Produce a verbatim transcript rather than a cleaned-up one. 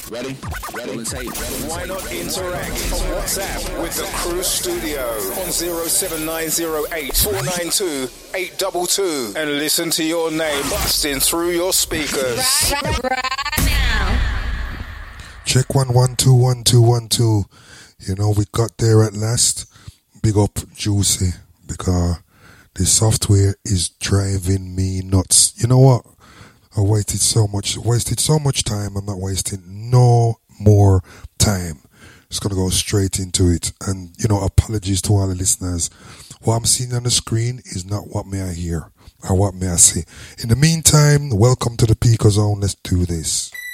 Ready? Ready? Ready? Ready? Why not interact on WhatsApp with the Crew Studio on zero seven nine zero eight four nine two eight two two and listen to your name busting through your speakers. Right, right now. Check one one two one two one two. You know, we got there at last. Big up Juicy, because the software is driving me nuts. You know what? I waited so much, wasted so much time. I'm not wasting no more time. Just gonna go straight into it. And you know, apologies to all the listeners. What I'm seeing on the screen is not what may I hear or what may I see. In the meantime, welcome to the Pico Zone. Let's do this.